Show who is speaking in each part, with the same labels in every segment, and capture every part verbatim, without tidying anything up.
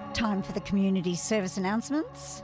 Speaker 1: Time for the community service announcements.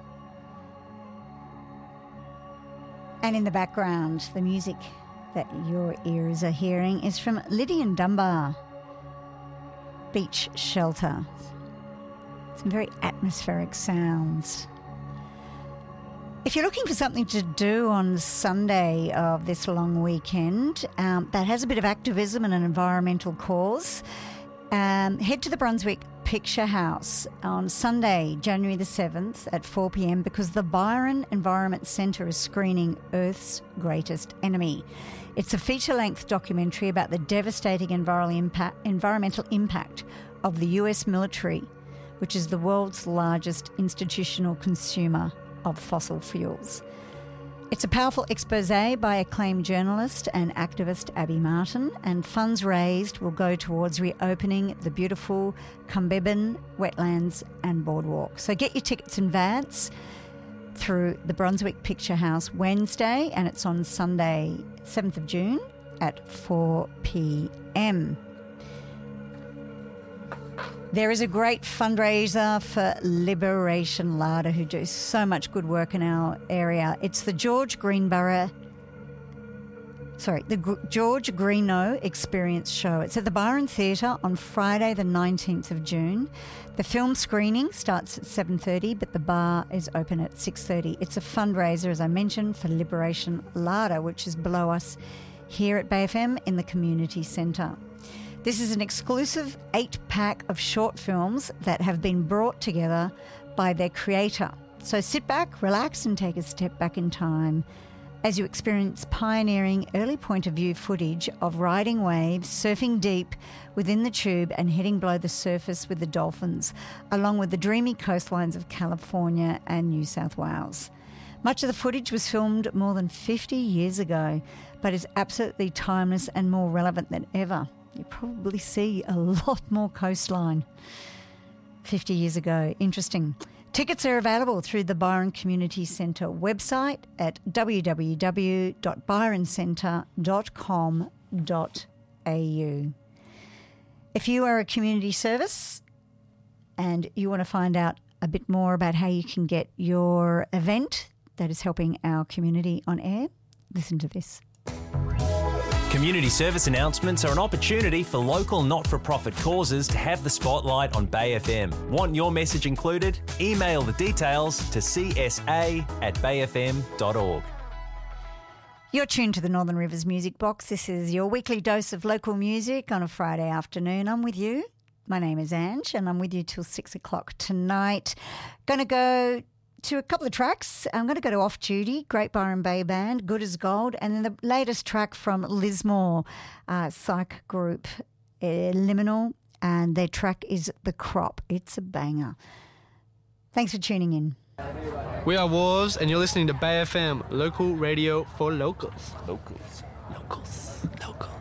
Speaker 1: And in the background, the music that your ears are hearing is from Lydian Dunbar, Beach Shelter. Some very atmospheric sounds. If you're looking for something to do on Sunday of this long weekend um, that has a bit of activism and an environmental cause, um, head to the Brunswick Picture House on Sunday, January the seventh at four p.m. because the Byron Environment Centre is screening Earth's Greatest Enemy. It's a feature-length documentary about the devastating environmental impact, environmental impact of the U S military, which is the world's largest institutional consumer of fossil fuels. It's a powerful expose by acclaimed journalist and activist Abby Martin, and funds raised will go towards reopening the beautiful Cumbebin wetlands and boardwalk. So get your tickets in advance through the Brunswick Picture House Wednesday, and it's on Sunday, seventh of June at four p.m. There is a great fundraiser for Liberation Larder, who do so much good work in our area. It's the George Greenborough, sorry, the G- George Greenough Experience Show. It's at the Byron Theatre on Friday the nineteenth of June. The film screening starts at seven thirty, but the bar is open at six thirty. It's a fundraiser, as I mentioned, for Liberation Larder, which is below us here at Bay F M in the community centre. This is an exclusive eight-pack of short films that have been brought together by their creator. So sit back, relax and take a step back in time as you experience pioneering early point-of-view footage of riding waves, surfing deep within the tube and heading below the surface with the dolphins, along with the dreamy coastlines of California and New South Wales. Much of the footage was filmed more than fifty years ago, but is absolutely timeless and more relevant than ever. You probably see a lot more coastline fifty years ago. Interesting. Tickets are available through the Byron Community Centre website at w w w dot byron centre dot com dot a u. If you are a community service and you want to find out a bit more about how you can get your event that is helping our community on air, listen to this.
Speaker 2: Community service announcements are an opportunity for local not-for-profit causes to have the spotlight on Bay F M. Want your message included? Email the details to c s a at bay f m dot org.
Speaker 1: You're tuned to the Northern Rivers Music Box. This is your weekly dose of local music on a Friday afternoon. I'm with you. My name is Ange, and I'm with you till six o'clock tonight. Going to go to a couple of tracks. I'm going to go to Off Duty, Great Byron Bay Band, Good as Gold, and then the latest track from Lismore uh, psych group, uh, Liminal, and their track is The Crop. It's a banger. Thanks for tuning in.
Speaker 3: We are Wolves, and you're listening to Bay F M, local radio for locals.
Speaker 2: Locals. Locals. Locals.